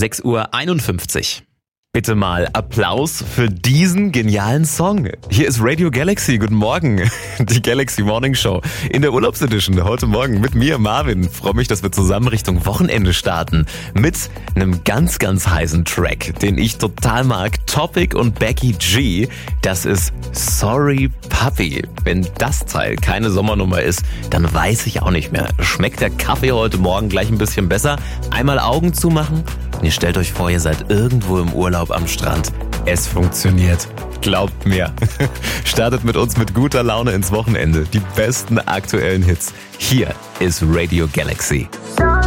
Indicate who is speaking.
Speaker 1: 6:51 Uhr. Bitte mal Applaus für diesen genialen Song. Hier ist Radio Galaxy. Guten Morgen. Die Galaxy Morning Show in der Urlaubsedition heute Morgen mit mir, Marvin. Freue mich, dass wir zusammen Richtung Wochenende starten mit einem ganz, ganz heißen Track, den ich total mag. Topic und Becky G. Das ist Sorry Puppy. Wenn das Teil keine Sommernummer ist, dann weiß ich auch nicht mehr. Schmeckt der Kaffee heute Morgen gleich ein bisschen besser? Einmal Augen zumachen und ihr stellt euch vor, ihr seid irgendwo im Urlaub am Strand. Es funktioniert. Glaubt mir. Startet mit uns mit guter Laune ins Wochenende. Die besten aktuellen Hits. Hier ist Radio Galaxy.